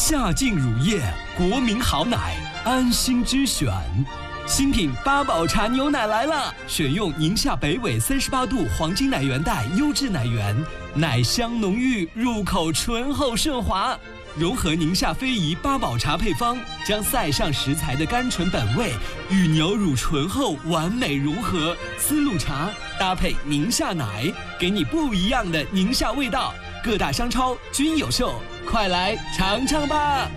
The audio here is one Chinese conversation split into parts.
夏净乳业，国民好奶，安心之选。新品八宝茶牛奶来了，选用宁夏北纬38度黄金奶源带优质奶源，奶香浓郁，入口醇厚顺滑。融合宁夏非遗八宝茶配方，将塞上食材的甘醇本味与牛乳醇厚完美融合，丝路茶搭配宁夏奶，给你不一样的宁夏味道。各大商超均有售，快来尝尝吧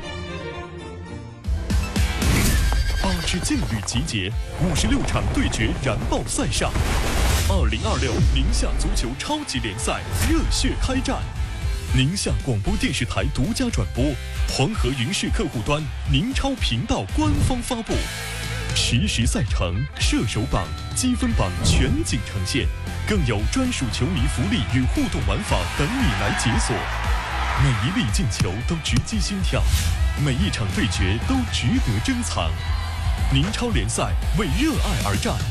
！8支劲旅集结，56场对决燃爆赛上，2026宁夏足球超级联赛热血开战。宁夏广播电视台独家转播，黄河云视客户端宁超频道官方发布，实时赛程、射手榜、积分榜全景呈现，更有专属球迷福利与互动玩法等你来解锁。每一粒进球都直击心跳，每一场对决都值得珍藏。宁超联赛为热爱而战，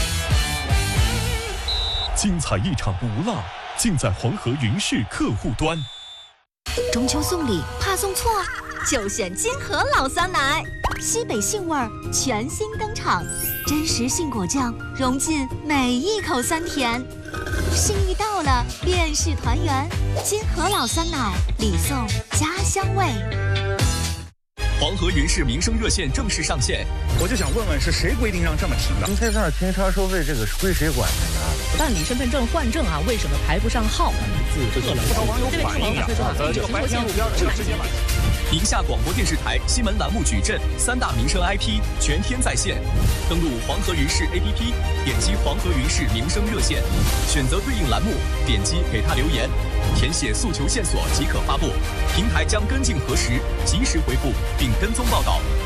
精彩一场不落，尽在黄河云视客户端。 中秋送礼怕送错，就选金河老酸奶，西北杏味儿全新登场，真实杏果酱融进每一口酸甜，幸运到了便是团圆。金河老酸奶，礼送家乡味。 黄河云视民生热线正式上线， 我就想问问，是谁规定让这么停的？ 停车场停车收费这个是归谁管的呀？ 办理身份证换证啊，为什么排不上号？ 不少网友反映啊，这个白天路标这个直接买。 宁夏广播电视台新闻栏目矩阵3大民生 IP 全天在线，登录黄河云视 APP， 点击黄河云视民生热线，选择对应栏目，点击给他留言，填写诉求线索即可发布，平台将跟进核实，及时回复并跟踪报道。